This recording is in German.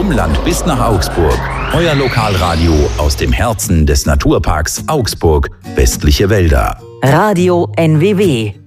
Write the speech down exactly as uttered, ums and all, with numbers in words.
Vom Land bis nach Augsburg. Euer Lokalradio aus dem Herzen des Naturparks Augsburg. Westliche Wälder. Radio N W W.